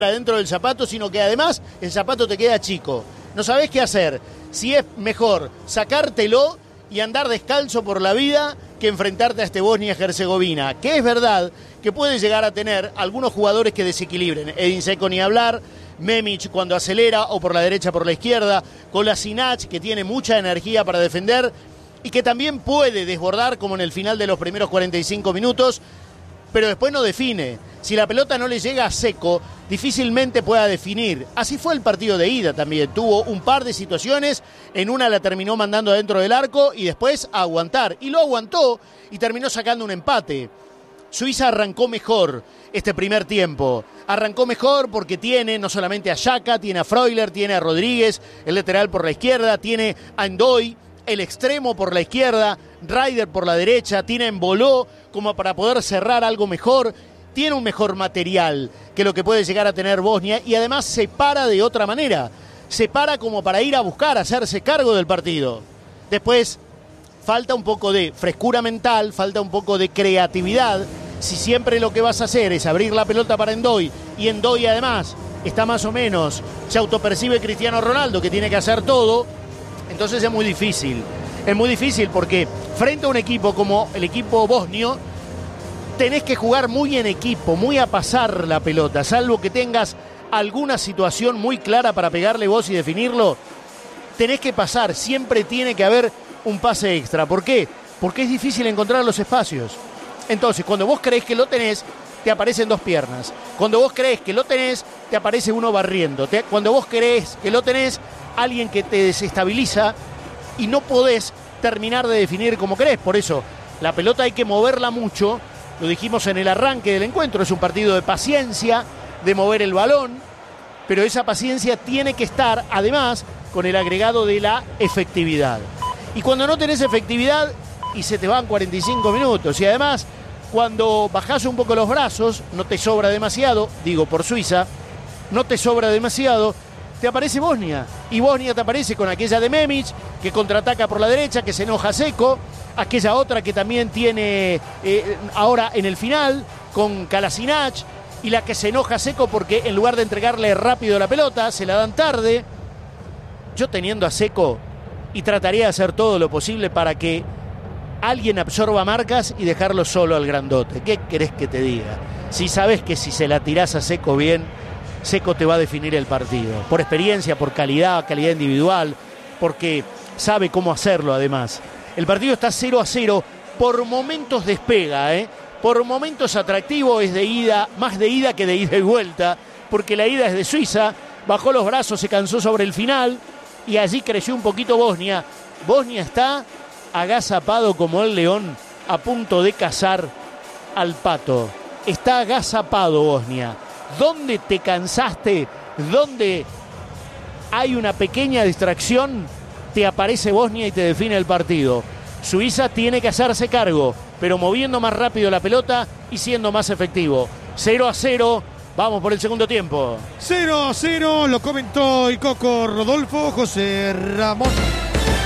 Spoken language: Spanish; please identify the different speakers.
Speaker 1: dentro del zapato, sino que además el zapato te queda chico. No sabés qué hacer. Si es mejor sacártelo y andar descalzo por la vida que enfrentarte a este Bosnia-Herzegovina, que es verdad que puede llegar a tener algunos jugadores que desequilibren. Edin Dzeko ni hablar, Memić cuando acelera o por la derecha o por la izquierda, Kolasinac que tiene mucha energía para defender y que también puede desbordar como en el final de los primeros 45 minutos, pero después no define. Si la pelota no le llega a Dzeko, difícilmente pueda definir. Así fue el partido de ida también. Tuvo un par de situaciones, en una la terminó mandando adentro del arco y después a aguantar. Y lo aguantó y terminó sacando un empate. Suiza arrancó mejor este primer tiempo. Arrancó mejor porque tiene no solamente a Xhaka, tiene a Freuler, tiene a Rodríguez, el lateral por la izquierda, tiene a Ndoye, el extremo por la izquierda, Ryder por la derecha, tiene a Embolo como para poder cerrar algo mejor. Tiene un mejor material que lo que puede llegar a tener Bosnia y además se para de otra manera. Se para como para ir a buscar, hacerse cargo del partido. Después falta un poco de frescura mental, falta un poco de creatividad. Si siempre lo que vas a hacer es abrir la pelota para Ndoye y Ndoye además está más o menos, se autopercibe Cristiano Ronaldo que tiene que hacer todo, entonces es muy difícil. Es muy difícil porque frente a un equipo como el equipo bosnio, tenés que jugar muy en equipo, muy a pasar la pelota, salvo que tengas alguna situación muy clara para pegarle vos y definirlo, tenés que pasar, siempre tiene que haber un pase extra. ¿Por qué? Porque es difícil encontrar los espacios. Entonces, cuando vos creés que lo tenés, te aparecen dos piernas. Cuando vos creés que lo tenés, te aparece uno barriendo. Cuando vos creés que lo tenés, alguien que te desestabiliza y no podés terminar de definir como querés. Por eso, la pelota hay que moverla mucho. Lo dijimos en el arranque del encuentro, es un partido de paciencia, de mover el balón, pero esa paciencia tiene que estar, además, con el agregado de la efectividad. Y cuando no tenés efectividad y se te van 45 minutos, y además, cuando bajás un poco los brazos, no te sobra demasiado, digo por Suiza, no te sobra demasiado, te aparece Bosnia. Y Bosnia te aparece con aquella de Memić, que contraataca por la derecha, que se enoja Dzeko, aquella otra que también tiene ahora en el final con Kolasinac, y la que se enoja Dzeko porque en lugar de entregarle rápido la pelota, se la dan tarde. Yo teniendo a Dzeko y trataría de hacer todo lo posible para que alguien absorba marcas y dejarlo solo al grandote. ¿Qué querés que te diga? Si sabes que si se la tirás a Dzeko bien, Dzeko te va a definir el partido. Por experiencia, por calidad individual, porque sabe cómo hacerlo además. El partido está 0-0, por momentos despega, por momentos atractivo, es de ida, más de ida que de ida y vuelta, porque la ida es de Suiza, bajó los brazos, se cansó sobre el final y allí creció un poquito Bosnia. Bosnia está agazapado como el león a punto de cazar al pato. Está agazapado Bosnia. ¿Dónde te cansaste? ¿Dónde hay una pequeña distracción? Te aparece Bosnia y te define el partido. Suiza tiene que hacerse cargo, pero moviendo más rápido la pelota y siendo más efectivo. 0-0, vamos por el segundo tiempo.
Speaker 2: 0-0, lo comentó el Coco Rodolfo José Ramón.